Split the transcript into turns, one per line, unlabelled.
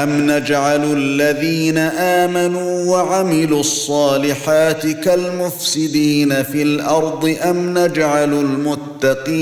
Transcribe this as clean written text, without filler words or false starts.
أَمْ نَجْعَلُ الَّذِينَ آمَنُوا وَعَمِلُوا الصَّالِحَاتِ كَالْمُفْسِدِينَ فِي الْأَرْضِ أَمْ نَجْعَلُ الْمُتَّقِينَ